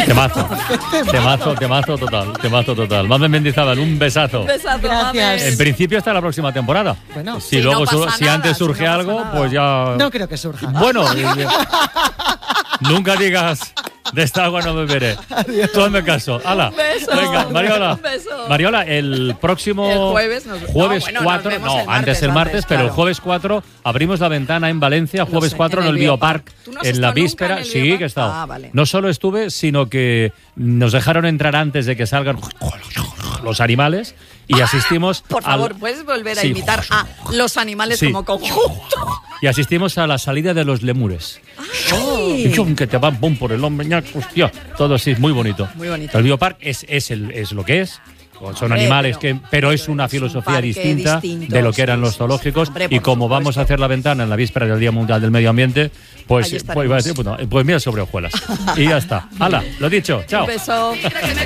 Temazo total. Mamen Mendizábal, un besazo. Gracias. En principio hasta la próxima temporada. Bueno, si sí, luego no pasa si nada, antes surge si no pasa algo, nada. pues ya. No creo que surja. Bueno, nunca digas de esta agua no beberé. Tú hazme caso. ¡Hala! Un beso. Venga, Mariola. Un beso. Mariola, el próximo El jueves nos- jueves no, bueno, 4, nos vemos antes el martes, pero el claro. jueves 4 abrimos la ventana en Valencia, jueves sé, 4 en en el el Biopark, Biopark. ¿Tú no has en la estado nunca víspera. en el Sí, Biopark? que he estado. Ah, vale. No solo estuve, sino que nos dejaron entrar antes de que salgan los animales y asistimos Por favor, al- ¿puedes volver a Sí. imitar a los animales Sí. como conjunto? y asistimos a la salida de los lemures. Y chum, que te van pum por el hombro, ñac, hostia, todo así, muy bonito. Muy bonito. El Biopark es lo que es. Son Hombre, animales pero pero es una es un filosofía parque distinta distinto, de lo que eran sí, los sí, zoológicos. hombre, Y por como vamos a supuesto. hacer la ventana en la víspera del Día Mundial del Medio Ambiente, pues, Ahí pues, iba a decir, pues mira sobre hojuelas. Y ya está. ¡Hala! Lo dicho. Chao. Un beso.